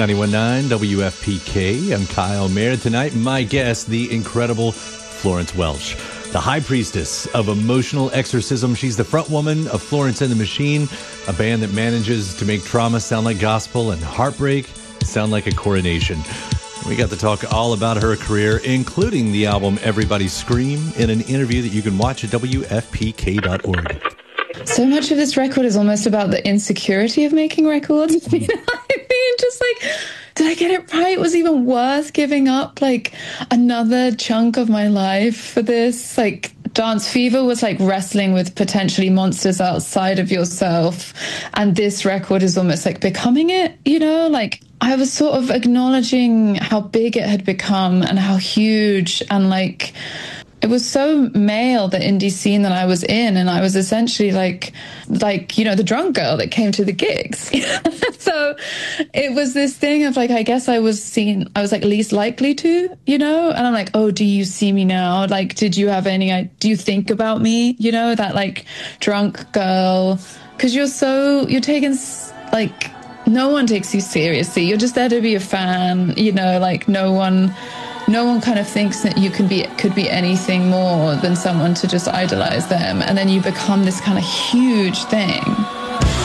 91.9 WFPK. I'm Kyle Mayer. Tonight, my guest, the incredible Florence Welch, the high priestess of emotional exorcism. She's the front woman of Florence and the Machine, a band that manages to make trauma sound like gospel and heartbreak sound like a coronation. We got to talk all about her career, including the album Everybody Scream, in an interview that you can watch at WFPK.org. So much of this record is almost about the insecurity of making records. You know what I mean? Just like, did I get it right? Was it even worth giving up like another chunk of my life for this? Like, Dance Fever was like wrestling with potentially monsters outside of yourself. And this record is almost like becoming it, you know? Like, I was sort of acknowledging how big it had become and how huge, and like, it was so male, the indie scene that I was in, and I was essentially like, you know, the drunk girl that came to the gigs. So it was this thing of like, I guess I was like least likely to, you know, and I'm like, oh, do you see me now? Like, do you think about me? You know, that like drunk girl, because you're taken, like, no one takes you seriously. You're just there to be a fan, you know, like no one kind of thinks that you could be anything more than someone to just idolize them. And then you become this kind of huge thing.